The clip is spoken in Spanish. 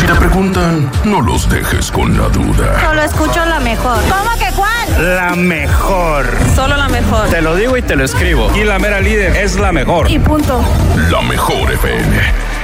te preguntan, no los dejes con la duda. Solo escucho la mejor. ¿Cómo que cuál? La mejor. Solo la mejor. Te lo digo y te lo escribo. Y la mera líder es la mejor. Y punto. La Mejor FM.